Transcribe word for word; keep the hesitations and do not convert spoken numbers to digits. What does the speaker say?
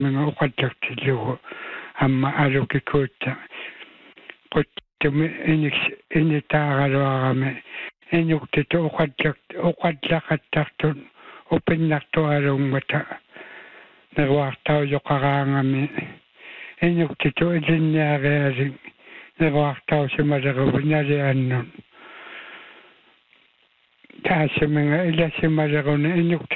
mga uqatlaqtillugu amma alukikuutta quttumi iniks initaaqaluarami inuktitu uqatlaq uqatlaqattartun upinnartualuummata neruartaujoqaraangami inuktitu ilinniarialing neruartausimaleruvinaliannun taasiminga ilasimaleruni inuk